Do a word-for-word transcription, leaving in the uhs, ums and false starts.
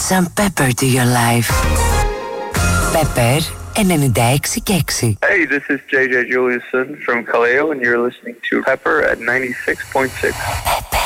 some pepper to your life. Pepper ενενήντα έξι και έξι. Hey, this is τζέι τζέι Juliuson from Kaleo and you're listening to Pepper at ninety-six point six.